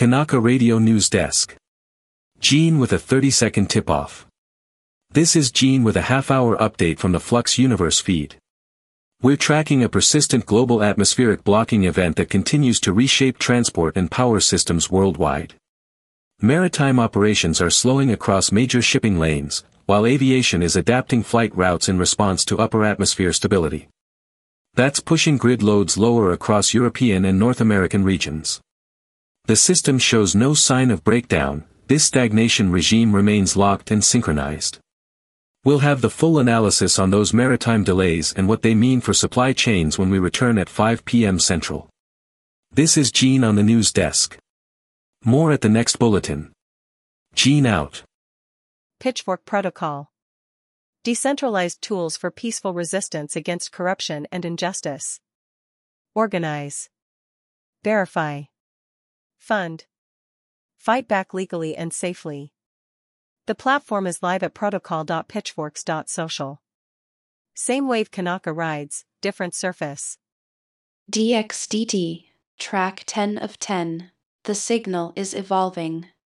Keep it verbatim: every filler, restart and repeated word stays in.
Kanaka Radio News Desk. Gene with a thirty second tip-off. This is Gene with a half-hour update from the Flux Universe feed. We're tracking a persistent global atmospheric blocking event that continues to reshape transport and power systems worldwide. Maritime operations are slowing across major shipping lanes, while aviation is adapting flight routes in response to upper atmosphere stability. That's pushing grid loads lower across European and North American regions. The system shows no sign of breakdown. This stagnation regime remains locked and synchronized. We'll have the full analysis on those maritime delays and what they mean for supply chains when we return at five p m Central. This is Gene on the news desk. More at the next bulletin. Gene out. Pitchfork Protocol. Decentralized tools for peaceful resistance against corruption and injustice. Organize. Verify. Fund. Fight back legally and safely. The platform is live at protocol dot pitchforks dot social. Same wave Kanaka rides, different surface. D X D T, track ten of ten. The signal is evolving.